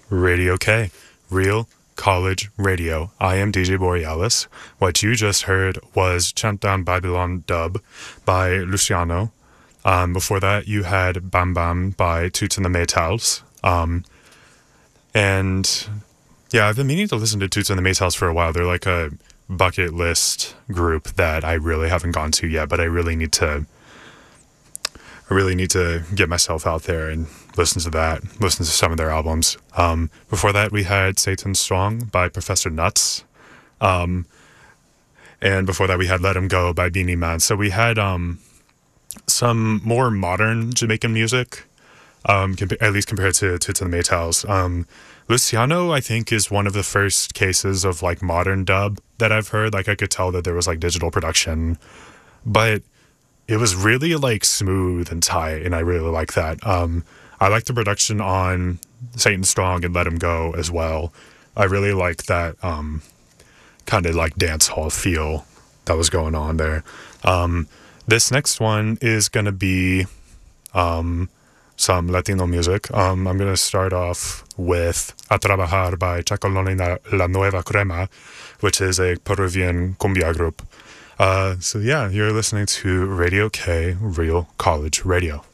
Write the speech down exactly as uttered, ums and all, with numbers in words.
Radio K, Real College Radio. I am D J Borealis. What you just heard was Chant Down Babylon Dub by Luciano. Um, before that, you had Bam Bam by Toots and the Maytals. Um, and yeah, I've been meaning to listen to Toots and the Maytals for a while. They're like a bucket list group that I really haven't gone to yet, but I really need to I really need to get myself out there and listen to that, listen to some of their albums. Um, before that, we had Satan's Song by Professor Nuts. Um, and before that, we had Let 'Em Go by Beanie Man. So we had um, some more modern Jamaican music, um, compa- at least compared to Toots and the Maytals. Um, Luciano, I think, is one of the first cases of like modern dub that I've heard. Like I could tell that there was like digital production, but it was really like smooth and tight, and I really like that. Um, I like the production on Satan Strong and Let 'Em Go as well. I really like that um, kind of like dance hall feel that was going on there. Um, this next one is going to be um, some Latino music. Um, I'm going to start off with A Trabajar by Chacolonina La Nueva Crema, which is a Peruvian cumbia group. Uh, so yeah, you're listening to Radio K, Real College Radio.